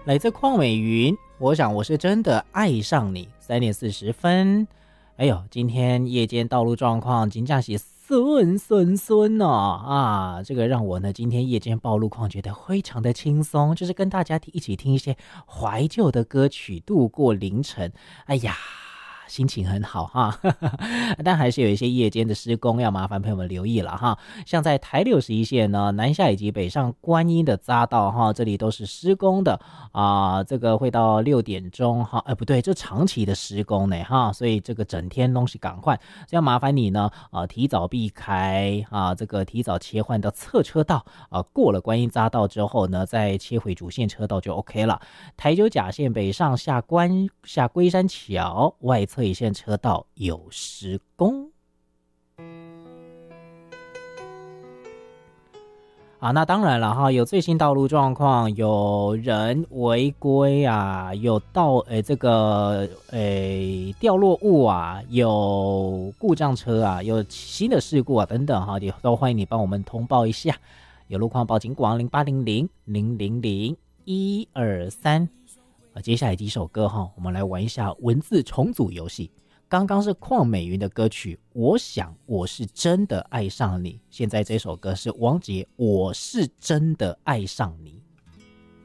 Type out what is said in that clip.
来自邝美云，我想我是真的爱上你。3:40，哎呦，今天夜间道路状况真的是顺哦啊！这个让我呢今天夜间报路况觉得非常的轻松，就是跟大家一起听一些怀旧的歌曲，度过凌晨。哎呀，心情很好哈，但还是有一些夜间的施工要麻烦朋友们留意了哈。像在台61线呢，南下以及北上观音的匝道哈，这里都是施工的这个会到6点钟哈，不对，这长期的施工呢哈，所以这个整天东西赶快，这样麻烦你呢提早避开这个提早切换到侧车道过了观音匝道之后呢，再切回主线车道就 OK 了。台九甲线北上下龟山桥外侧一线车道有施工。那当然了哈，有最新道路状况，有人违规有掉落物有故障车有新的事故等等哈，也都欢迎你帮我们通报一下。有路况报警广0800000123。接下来几首歌哈，我们来玩一下文字重组游戏。刚刚是邝美云的歌曲，我想我是真的爱上你。现在这首歌是王杰，我是真的爱上你。